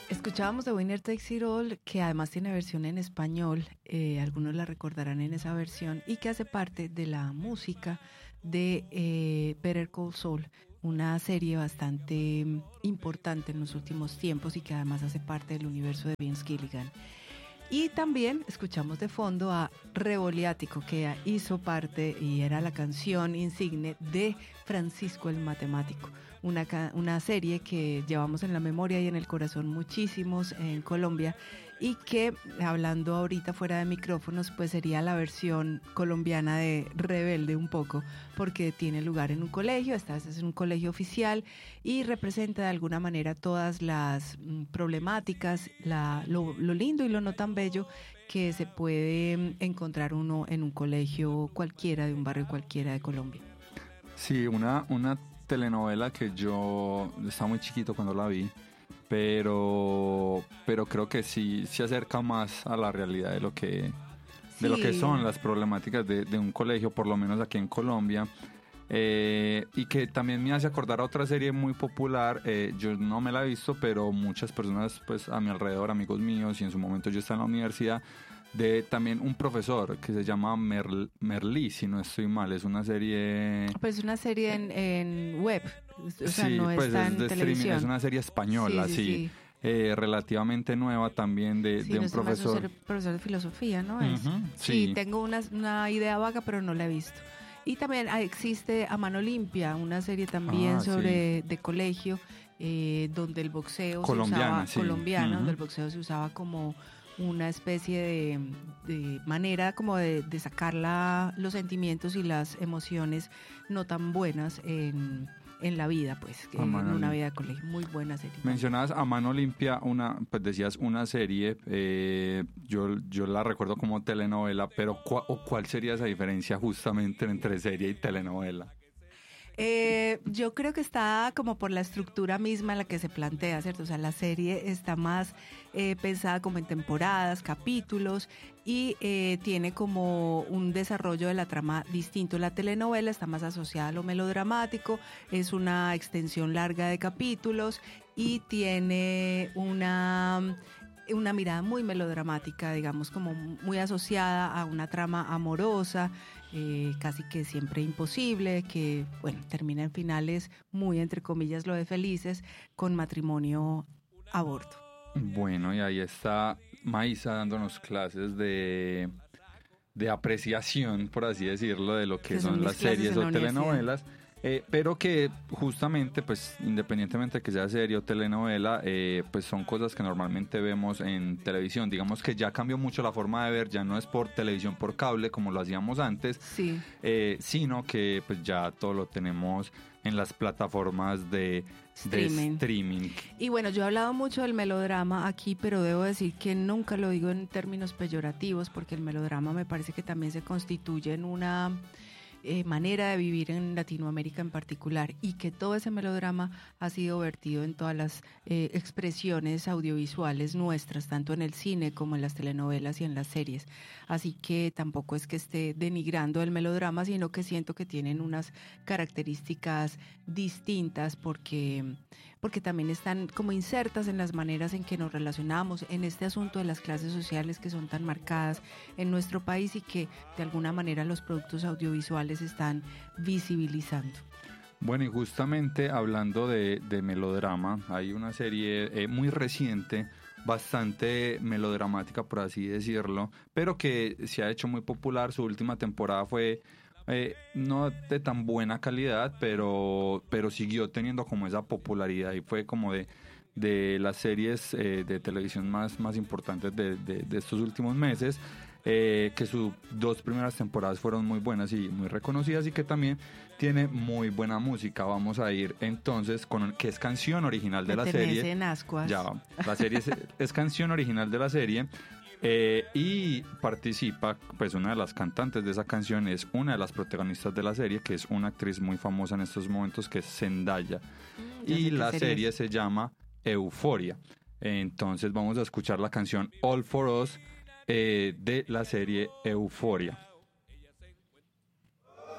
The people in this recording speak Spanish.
Escuchábamos The Winner Takes It All, que además tiene versión en español, algunos la recordarán en esa versión, y que hace parte de la música de Better Call Saul, una serie bastante importante en los últimos tiempos y que además hace parte del universo de Vince Gilligan. Y también escuchamos de fondo a Revoliático, que hizo parte y era la canción insigne de Francisco el Matemático, una serie que llevamos en la memoria y en el corazón muchísimos en Colombia, y que, hablando ahorita fuera de micrófonos, pues sería la versión colombiana de Rebelde un poco, porque tiene lugar en un colegio, esta vez es en un colegio oficial, y representa de alguna manera todas las problemáticas, lo lindo y lo no tan bello que se puede encontrar uno en un colegio cualquiera, de un barrio cualquiera de Colombia. Sí, una telenovela que yo estaba muy chiquito cuando la vi, pero creo que sí se acerca más a la realidad de lo que son las problemáticas de un colegio, por lo menos aquí en Colombia. Y que también me hace acordar a otra serie muy popular. Yo no me la he visto, pero muchas personas pues a mi alrededor, amigos míos, y en su momento yo estaba en la universidad, de también un profesor que se llama Merlí, si no estoy mal. Es una serie... Pues una serie en web, o sea, sí, no pues está en de televisión. streaming, es una serie española, sí. Relativamente nueva también de un profesor. Profesor de filosofía, ¿no? Sí, tengo una idea vaga, pero no la he visto. Y también existe A Mano Limpia, una serie también de colegio, donde el boxeo donde el boxeo se usaba como una especie de manera como de sacar los sentimientos y las emociones no tan buenas en la vida, pues, en una vida de colegio. Muy buena serie. Mencionabas A Mano Limpia, pues decías una serie, yo la recuerdo como telenovela, pero ¿cuál sería esa diferencia justamente entre serie y telenovela? Yo creo que está como por la estructura misma en la que se plantea, ¿cierto? O sea, la serie está más pensada como en temporadas, capítulos, y tiene como un desarrollo de la trama distinto. La telenovela está más asociada a lo melodramático, es una extensión larga de capítulos y tiene una mirada muy melodramática, digamos, como muy asociada a una trama amorosa, casi que siempre imposible, que, bueno, termina en finales muy, entre comillas, lo de felices, con matrimonio, aborto. Bueno, y ahí está Maísa dándonos clases de apreciación, por así decirlo, de lo que son las series o telenovelas. Pero que justamente, pues independientemente de que sea serie o telenovela, pues son cosas que normalmente vemos en televisión. Digamos que ya cambió mucho la forma de ver, ya no es por televisión por cable como lo hacíamos antes, sino que pues ya todo lo tenemos en las plataformas de streaming. Y bueno, yo he hablado mucho del melodrama aquí, pero debo decir que nunca lo digo en términos peyorativos, porque el melodrama me parece que también se constituye en una manera de vivir en Latinoamérica en particular, y que todo ese melodrama ha sido vertido en todas las expresiones audiovisuales nuestras, tanto en el cine como en las telenovelas y en las series. Así que tampoco es que esté denigrando el melodrama, sino que siento que tienen unas características distintas porque también están como insertas en las maneras en que nos relacionamos, en este asunto de las clases sociales que son tan marcadas en nuestro país y que de alguna manera los productos audiovisuales están visibilizando. Bueno, y justamente hablando de melodrama, hay una serie muy reciente, bastante melodramática por así decirlo, pero que se ha hecho muy popular. Su última temporada fue no de tan buena calidad, pero siguió teniendo como esa popularidad y fue como de las series de televisión más importantes de estos últimos meses, que sus 2 primeras temporadas fueron muy buenas y muy reconocidas, y que también tiene muy buena música. Vamos a ir entonces con que es canción original de la serie. La serie es canción original de la serie. Y participa, pues una de las cantantes de esa canción es una de las protagonistas de la serie, que es una actriz muy famosa en estos momentos, que es Zendaya. Y la serie se llama Euphoria. Entonces vamos a escuchar la canción All For Us de la serie Euphoria.